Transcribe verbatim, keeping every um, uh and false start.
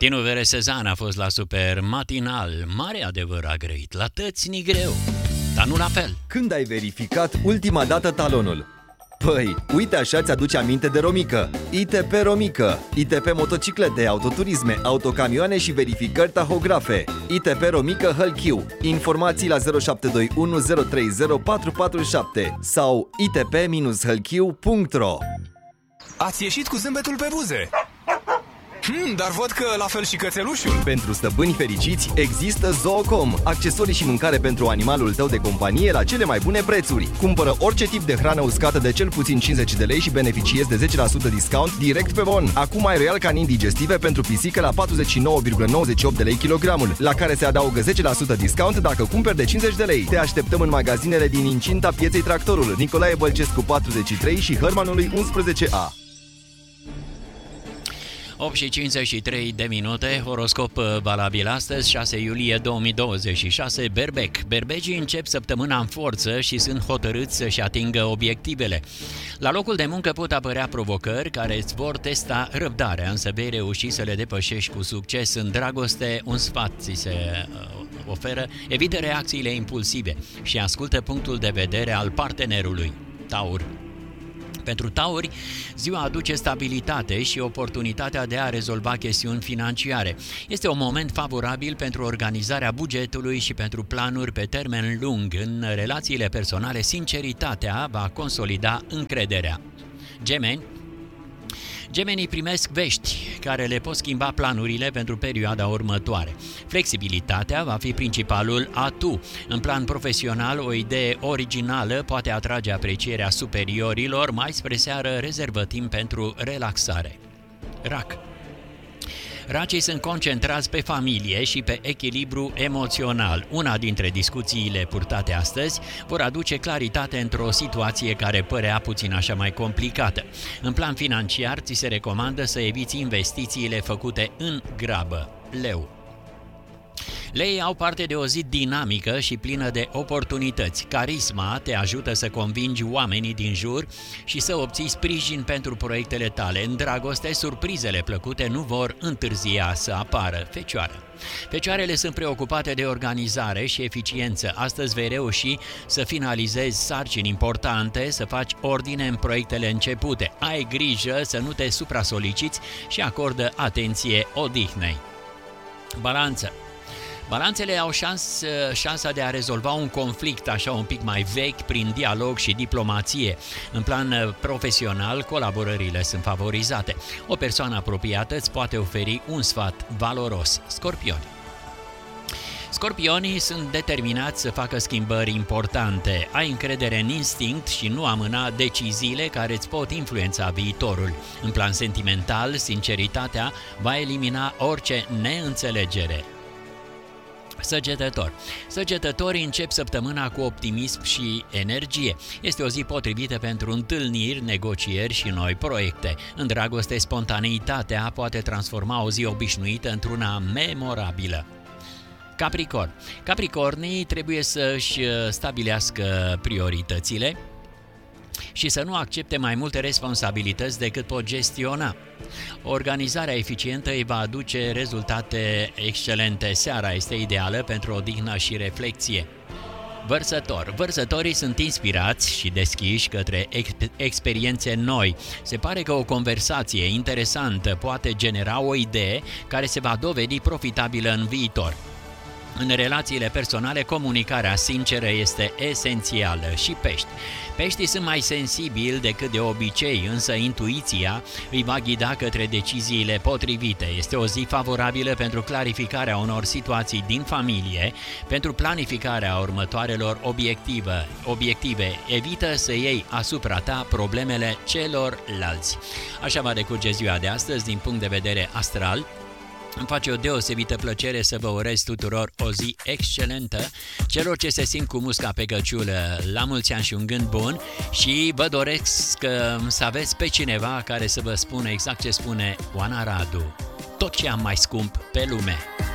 Tinu Veresezan a fost la super matinal. Mare adevăr a grăit, la tăți ni greu, dar nu la fel. Când ai verificat ultima dată talonul? Păi, uite așa ți-aduce aminte de Romică. I T P Romică. I T P motociclete, autoturisme, autocamioane și verificări tahografe. I T P Romică Hălchiu. Informații la zero șapte doi unu zero trei zero patru patru șapte sau i t p hălchiu punct r o. Ați ieșit cu zâmbetul pe buze. Hmm, dar văd că la fel și cățelușul. Pentru stăpâni fericiți există Zoocom, accesorii și mâncare pentru animalul tău de companie la cele mai bune prețuri. Cumpără orice tip de hrană uscată de cel puțin cincizeci de lei și beneficiezi de zece la sută discount direct pe bon. Acum ai Royal Canin digestive pentru pisică la patruzeci și nouă virgulă nouăzeci și opt de lei kilogramul, la care se adaugă zece la sută discount dacă cumperi de cincizeci de lei. Te așteptăm în magazinele din incinta pieței Tractorul, Nicolae Bălcescu patruzeci și trei și Hărmanului unsprezece A. opt și cincizeci și trei de minute, horoscop valabil astăzi, șase iulie două mii douăzeci și șase, Berbec. Berbecii încep săptămâna în forță și sunt hotărâți să-și atingă obiectivele. La locul de muncă pot apărea provocări care îți vor testa răbdarea, însă vei reuși să le depășești cu succes. În dragoste, un sfat ți se oferă: evită reacțiile impulsive și ascultă punctul de vedere al partenerului. Taur. Pentru tauri, ziua aduce stabilitate și oportunitatea de a rezolva chestiuni financiare. Este un moment favorabil pentru organizarea bugetului și pentru planuri pe termen lung. În relațiile personale, sinceritatea va consolida încrederea. Gemeni. Gemenii primesc vești care le pot schimba planurile pentru perioada următoare. Flexibilitatea va fi principalul atu. În plan profesional, o idee originală poate atrage aprecierea superiorilor, mai spre seară rezervă timp pentru relaxare. Rac. Racii sunt concentrați pe familie și pe echilibru emoțional. Una dintre discuțiile purtate astăzi vor aduce claritate într-o situație care părea puțin așa mai complicată. În plan financiar, ți se recomandă să eviți investițiile făcute în grabă. Leu. Leii au parte de o zi dinamică și plină de oportunități. Carisma te ajută să convingi oamenii din jur și să obții sprijin pentru proiectele tale. În dragoste, surprizele plăcute nu vor întârzia să apară. Fecioară. Fecioarele sunt preocupate de organizare și eficiență. Astăzi vei reuși să finalizezi sarcini importante, să faci ordine în proiectele începute. Ai grijă să nu te supra-soliciți și acordă atenție odihnei. Balanță. Balanțele au șans, șansa de a rezolva un conflict așa un pic mai vechi prin dialog și diplomație. În plan profesional, colaborările sunt favorizate. O persoană apropiată îți poate oferi un sfat valoros. Scorpioni. Scorpionii sunt determinați să facă schimbări importante. Ai încredere în instinct și nu amâna deciziile care îți pot influența viitorul. În plan sentimental, sinceritatea va elimina orice neînțelegere. Săgetător. Săgetătorii încep săptămâna cu optimism și energie. Este o zi potrivită pentru întâlniri, negocieri și noi proiecte. În dragoste, spontaneitatea poate transforma o zi obișnuită într-una memorabilă. Capricorn. Capricornii trebuie să-și stabilească prioritățile și să nu accepte mai multe responsabilități decât pot gestiona. Organizarea eficientă îi va aduce rezultate excelente. Seara este ideală pentru odihnă și reflexie. Vărsător. Vărsătorii sunt inspirați și deschiși către ex- experiențe noi. Se pare că o conversație interesantă poate genera o idee care se va dovedi profitabilă în viitor. În relațiile personale, comunicarea sinceră este esențială. Și pești. Peștii sunt mai sensibili decât de obicei, însă intuiția îi va ghida către deciziile potrivite. Este o zi favorabilă pentru clarificarea unor situații din familie, pentru planificarea următoarelor obiective. obiective. Evită să iei asupra ta problemele celorlalți. Așa va decurge ziua de astăzi din punct de vedere astral. Îmi face o deosebită plăcere să vă urez tuturor o zi excelentă, celor ce se simt cu musca pe căciulă, la mulți ani și un gând bun, și vă doresc să aveți pe cineva care să vă spună exact ce spune Oana Radu: tot ce am mai scump pe lume.